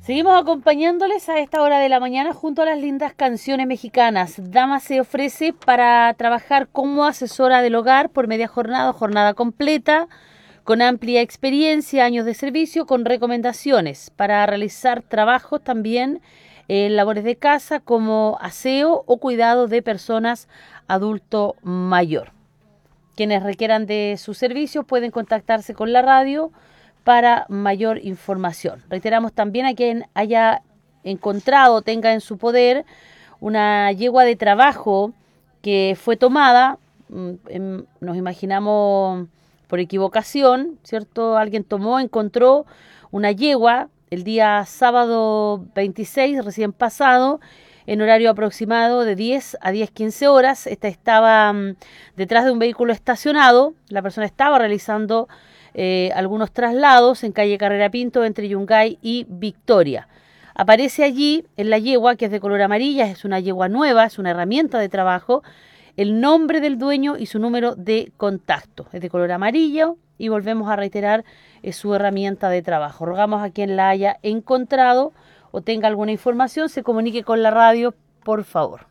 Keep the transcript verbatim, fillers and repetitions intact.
Seguimos acompañándoles a esta hora de la mañana junto a las lindas canciones mexicanas. Dama se ofrece para trabajar como asesora del hogar por media jornada o jornada completa, con amplia experiencia, años de servicio, con recomendaciones para realizar trabajos también en labores de casa como aseo o cuidado de personas adulto mayor. Quienes requieran de sus servicios pueden contactarse con la radio para mayor información. Reiteramos también a quien haya encontrado, tenga en su poder una yegua de trabajo que fue tomada, nos imaginamos por equivocación, ¿cierto? Alguien tomó, encontró una yegua el día sábado veintiséis, recién pasado, en horario aproximado de diez a diez quince horas. Esta estaba um, detrás de un vehículo estacionado. La persona estaba realizando eh, algunos traslados en calle Carrera Pinto entre Yungay y Victoria. Aparece allí en la yegua, que es de color amarilla, es una yegua nueva, es una herramienta de trabajo, el nombre del dueño y su número de contacto. Es de color amarillo y volvemos a reiterar, es su herramienta de trabajo. Rogamos a quien la haya encontrado o tenga alguna información, se comunique con la radio, por favor.